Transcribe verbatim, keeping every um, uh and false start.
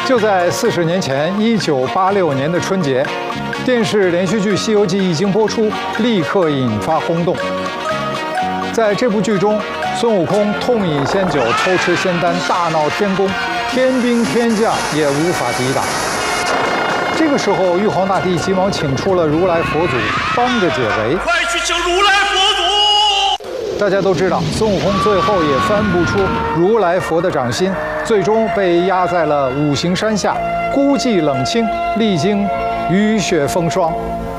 就在四十年前，一九八六年的春节，电视连续剧《西游记》一经播出，立刻引发轰动。在这部剧中，孙悟空痛饮仙酒、偷吃仙丹、大闹天宫，天兵天将也无法抵挡。这个时候，玉皇大帝急忙请出了如来佛祖，帮着解围。 快去请如来佛祖！ 大家都知道，孙悟空最后也翻不出如来佛的掌心，最终被压在了五行山下，孤寂冷清，历经雨雪风霜。